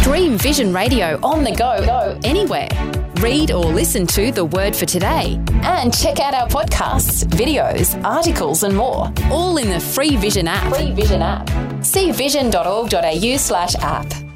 Stream Vision Radio on the go anywhere. Read or listen to The Word for Today. And check out our podcasts, videos, articles and more. All in the free Vision app. See vision.org.au/app.